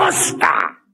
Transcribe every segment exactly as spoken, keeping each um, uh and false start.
dosta!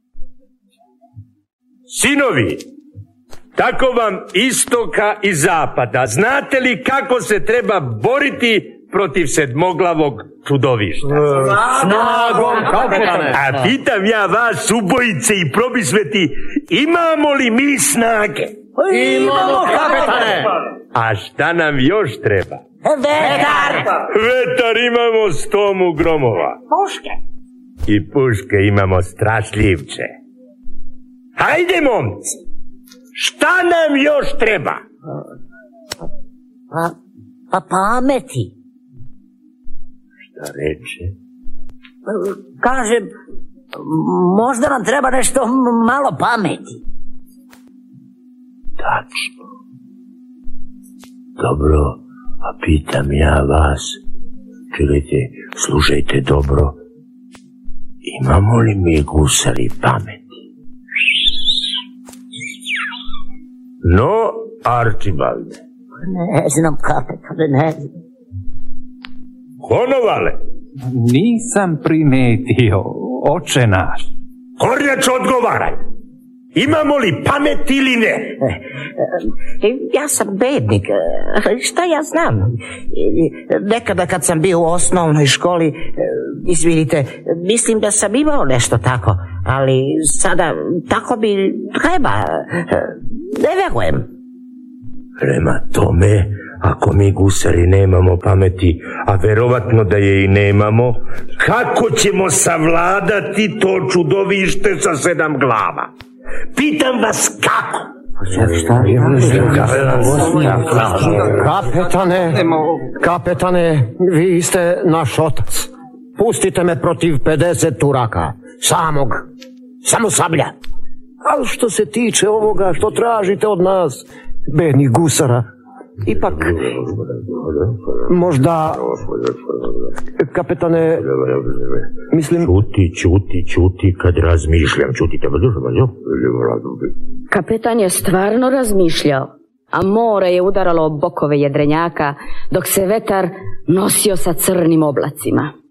Sinovi, tako vam istoka i zapada, znate li kako se treba boriti protiv sedmoglavog čudovišta? Snagom, kapetane! A pitam ja vas, ubojice i probisveti, imamo li mi snage? Imamo, kapetane! A šta nam još treba? Vetar! Vetar imamo stomu gromova. Puške! I puške imamo strašljivče. Hajde, momci! Šta nam još treba? Pa, pa pameti. Šta reče? Kažem, možda nam treba nešto malo pameti. Tačno. Dobro, a pitam ja vas, čekajte, slušajte dobro, imamo li mi gusari pameti? No, Arčibalde. Ne znam, kapetane, ne znam. Konovale. Nisam primetio, oče naš. Kornjač, odgovaraj. Imamo li pamet ili ne? Ja sam bednik, šta ja znam? Nekada kad sam bio u osnovnoj školi, izvinite, mislim da sam imao nešto tako, ali sada tako bi treba, ne verujem. Prema tome, ako mi gusari nemamo pameti, a verovatno da je i nemamo, kako ćemo savladati to čudovište sa sedam glava? Pitam vas kako? Kapetane, kapetane, vi ste naš otac. Pustite me protiv pedeset Turaka, samog, samo sablja. Ali što se tiče ovoga što tražite od nas, bednih gusara, ipak možda, kapetane, mislim... Čuti, čuti, čuti, kad razmišljam, čutite. Kapetan je stvarno razmišljao, a more je udaralo o bokove jedrenjaka, dok se vetar nosio sa crnim oblacima.